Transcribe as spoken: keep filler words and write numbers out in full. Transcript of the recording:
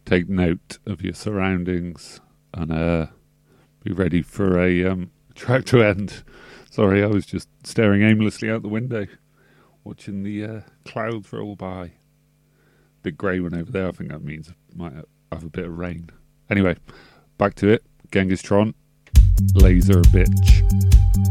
take note of your surroundings and uh, be ready for a um, track to end. Sorry, I was just staring aimlessly out the window, watching the uh, clouds roll by. Big grey one over there. I think that means it might have a bit of rain. Anyway, back to it. Genghis Tron, Laser Bitch.